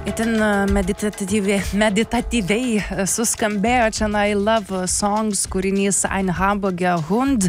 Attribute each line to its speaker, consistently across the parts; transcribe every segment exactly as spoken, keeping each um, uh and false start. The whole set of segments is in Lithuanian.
Speaker 1: Itin meditatyviai, meditatyviai suskambėjo čia I Love Songs kūrinys Ein Hamburger Hund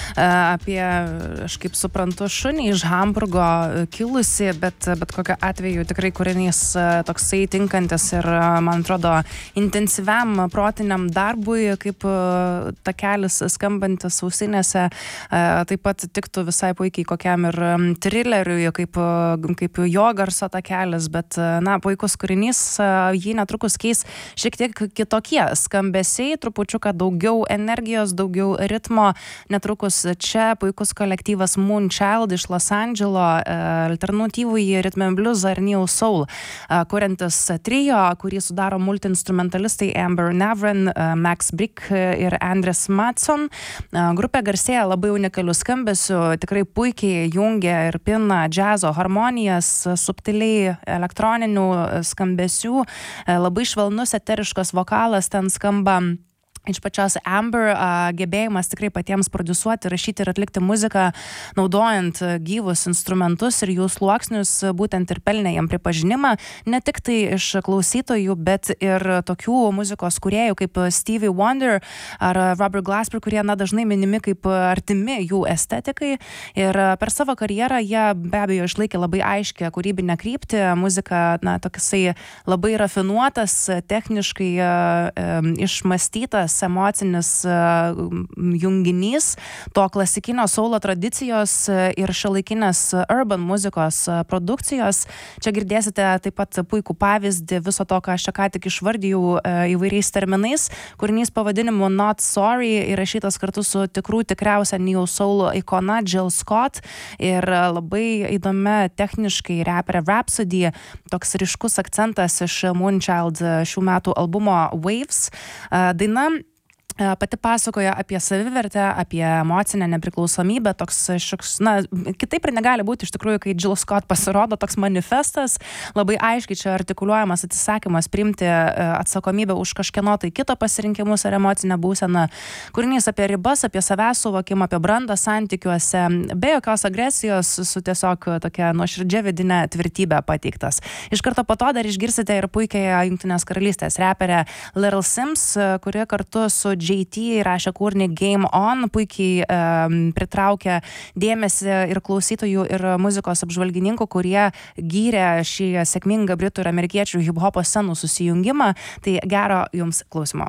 Speaker 1: apie, aš kaip suprantu, šunį iš Hamburgo kilusi, bet, bet kokiu atveju tikrai kūrinys toksai tinkantis ir, man atrodo, intensyviam protiniam darbui, kaip takelis skambantis ausinėse, taip pat tiktų visai puikiai kokiam ir trileriui, kaip, kaip jo garso takelis, bet, na, puikus kūrinys, jį netrukus keis šiek tiek kitokie skambesiai, trupučiuką daugiau energijos, daugiau ritmo. Netrukus čia puikus kolektyvas Moonchild iš Los Andželo, alternatyvųjį ritmę bliuzą ir neo soul, kuriantis trio, kurį sudaro multiinstrumentalistai Amber Navran, Max Brick ir Andres Matson. Grupė garsėja labai unikalių skambesių, tikrai puikiai jungia ir pina džiazo harmonijas, subtiliai elektroninių skambesių, labai švelnus eteriškas vokalas ten skamba. Iš pačios Amber gebėjimas tikrai patiems produsuoti, rašyti ir atlikti muziką, naudojant gyvus instrumentus ir jų sluoksnius, būtent ir pelnė jam pripažinimą, ne tik tai iš klausytojų, bet ir tokių muzikos kūrėjų kaip Stevie Wonder ar Robert Glasper, kurie na, dažnai minimi kaip artimi jų estetikai. Ir per savo karjerą jie be abejo išlaikė labai aiškę kūrybinę kryptį, muzika na, toksai labai rafinuotas, techniškai e, išmąstytas, emocinis uh, junginys to klasikinio soulo tradicijos ir šiuolaikinės urban muzikos uh, produkcijos. Čia girdėsite taip pat puikų pavyzdį viso to, ką aš čia ką tik išvardijau uh, įvairiais terminais. Kūrinys pavadinimu Not Sorry įrašytas kartu su tikrų tikriausia neo soul ikona Jill Scott ir uh, labai įdomia techniškai reperė Rhapsody, toks ryškus akcentas iš Moonchild šių metų albumo Waves. Uh, daina pati pasakoja apie savivertę, apie emocinę nepriklausomybę, toks šioks, na, kitaip ir negali būti iš tikrųjų, kai Jill Scott pasirodo, toks manifestas, labai aiškiai čia artikuliuojamas atsisakymas priimti atsakomybę už kažkieno tai kito pasirinkimus ar emocinę būseną. Kūrinys apie ribas, apie savęs suvokimą, apie brandą santykiuose, be jokios agresijos, su tiesiog tokia nuoširdžia vidinė tvirtybė pateiktas. Iš karto po to dar išgirsite ir puikiai Jungtinės karalystės reperę Little Sims, kuri kartu su J T rašė kūrinį Game On, puikiai um, pritraukė dėmesį ir klausytojų, ir muzikos apžvalgininkų, kurie gyrė šį sėkmingą britų ir amerikiečių hip-hopo scenų susijungimą. Tai gero jums klausimo.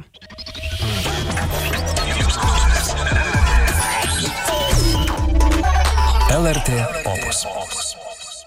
Speaker 2: L R T Opus.